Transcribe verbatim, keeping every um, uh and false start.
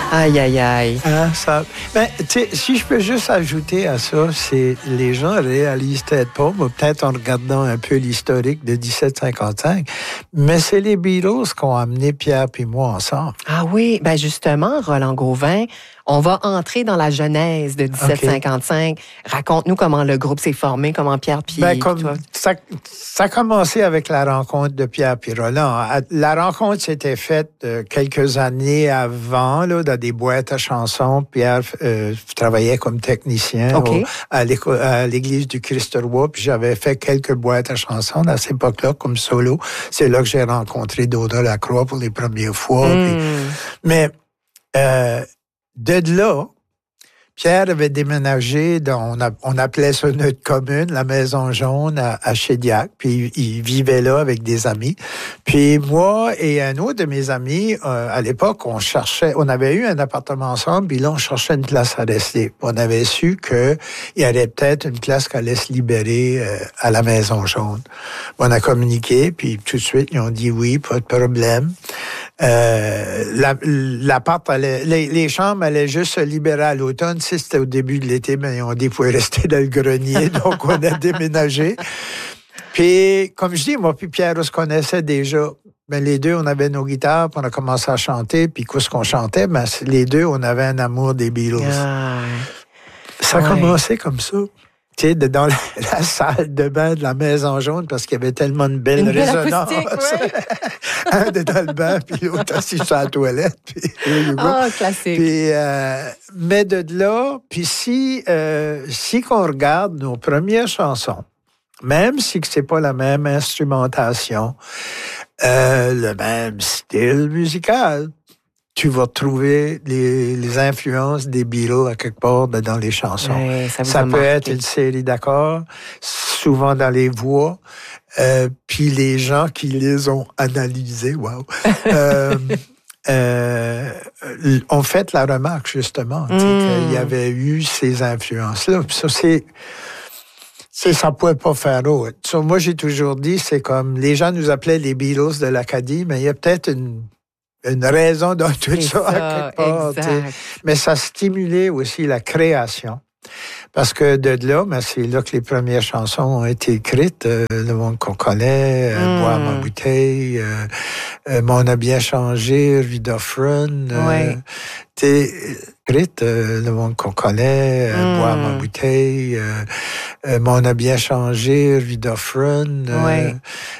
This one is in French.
Aïe, aïe, aïe. Hein, ça... Ben, si je peux juste ajouter à ça, c'est les gens réalisent peut-être pas, mais peut-être en regardant un peu l'historique de dix-sept cinquante-cinq, mais c'est les Beatles qui ont amené Pierre et moi ensemble. Ah oui, ben justement, Roland Gauvin, on va entrer dans la genèse de dix-sept cinquante-cinq. Okay. Raconte-nous comment le groupe s'est formé, comment Pierre puis ben, comme toi... ça, ça a commencé avec la rencontre de Pierre et Roland. La rencontre s'était faite euh, quelques années avant, là, dans des boîtes à chansons. Pierre euh, travaillait comme technicien okay. au, à l'église du Christ-Roi, puis j'avais fait quelques boîtes à chansons à cette époque-là comme solo. C'est là que j'ai rencontré Dona Lacroix pour les premières fois. Mm. Puis, mais euh, de là, Pierre avait déménagé, dans, on, a, on appelait ça notre commune, la Maison Jaune à, à Chédiac, puis il vivait là avec des amis. Puis moi et un autre de mes amis, euh, à l'époque, on cherchait, on avait eu un appartement ensemble, puis là, on cherchait une place à rester. On avait su qu'il y aurait peut-être une place qui allait se libérer euh, à la Maison Jaune. On a communiqué, puis tout de suite, ils ont dit oui, pas de problème. Euh, la, l'appart allait, les, les chambres allaient juste se libérer à l'automne. Si c'était au début de l'été, mais ils ont dit qu'il faut rester dans le grenier, donc on a déménagé. Puis, comme je dis, moi puis Pierre, on se connaissait déjà. Mais les deux, on avait nos guitares, puis on a commencé à chanter, puis qu'est-ce qu'on chantait? Ben, les deux, on avait un amour des Beatles. Ah, ça a ouais. commencé comme ça. Tu sais, dans la, la salle de bain de la Maison Jaune, parce qu'il y avait tellement de belles Une résonances. Belle ouais. Un était dans le bain, puis l'autre assis sur la toilette. Puis, ah, oh, classique. Puis, euh, mais de là, puis si, euh, si qu'on regarde nos premières chansons, même si c'est pas la même instrumentation, euh, le même style musical, tu vas trouver les, les influences des Beatles à quelque part dans les chansons. Ouais, ça ça peut marqué. être une série d'accords, souvent dans les voix, euh, puis les gens qui les ont analysés, wow, euh, euh, ont fait la remarque justement mm. qu'il y avait eu ces influences-là. Puis ça, c'est... C'est, ça ne pouvait pas faire autre. So, moi, j'ai toujours dit, c'est comme, les gens nous appelaient les Beatles de l'Acadie, mais il y a peut-être une, une raison dans tout ça, ça, à quelque part. Mais ça stimulait aussi la création. Parce que de là, ben, c'est là que les premières chansons ont été écrites. Euh, le monde qu'on connaît, euh, mm. Boire ma bouteille, euh, euh, Mais on a bien changé, Rue d'Offrun. Euh, t'es écrite, euh, le monde qu'on connaît, euh, mm. Boire ma bouteille, euh, euh, Mais on a bien changé, Rue d'Offrun. Euh,